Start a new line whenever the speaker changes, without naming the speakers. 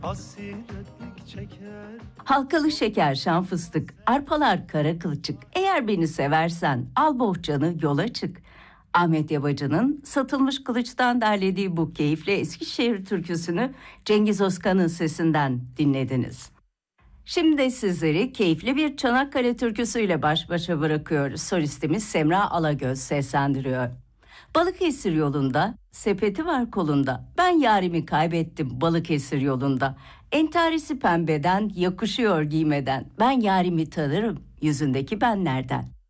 Hasretlik çeker.
Halkalı şeker, şan fıstık, arpalar kara kılçık. Eğer beni seversen al bohçanı yola çık. Ahmet Yabacı'nın Satılmış Kılıç'tan derlediği bu keyifli Eskişehir türküsünü Cengiz Özkan'ın sesinden dinlediniz. Şimdi de sizleri keyifli bir Çanakkale türküsüyle baş başa bırakıyoruz. Solistimiz Semra Alagöz seslendiriyor. Balıkesir yolunda, sepeti var kolunda. Ben yarimi kaybettim Balıkesir yolunda. Entarisi pembeden, yakışıyor giymeden. Ben yarimi tanırım yüzündeki benlerden.